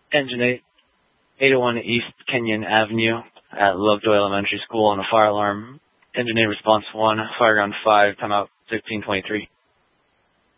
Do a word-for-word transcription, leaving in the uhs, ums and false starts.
Engine eight, eight oh one East Kenyon Avenue at Lovejoy Elementary School on a fire alarm. Engine eight response one, fire ground five, timeout sixteen twenty-three.